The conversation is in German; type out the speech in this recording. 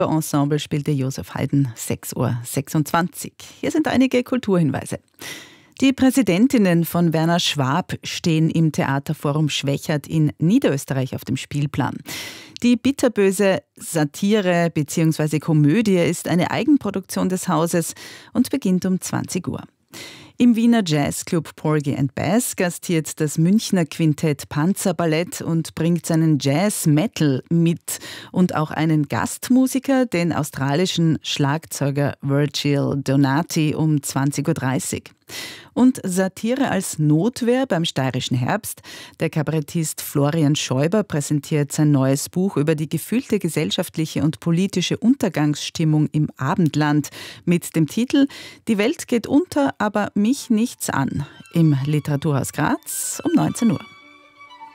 Ensemble spielte Josef Haydn 6:26 Uhr. Hier sind einige Kulturhinweise. Die Präsidentinnen von Werner Schwab stehen im Theaterforum Schwechat in Niederösterreich auf dem Spielplan. Die bitterböse Satire bzw. Komödie ist eine Eigenproduktion des Hauses und beginnt um 20 Uhr. Im Wiener Jazzclub Porgy and Bess gastiert das Münchner Quintett Panzerballett und bringt seinen Jazz-Metal mit und auch einen Gastmusiker, den australischen Schlagzeuger Virgil Donati um 20:30 Uhr. Und Satire als Notwehr beim Steirischen Herbst. Der Kabarettist Florian Schäuber präsentiert sein neues Buch über die gefühlte gesellschaftliche und politische Untergangsstimmung im Abendland mit dem Titel »Die Welt geht unter, aber mich nichts an« im Literaturhaus Graz um 19 Uhr.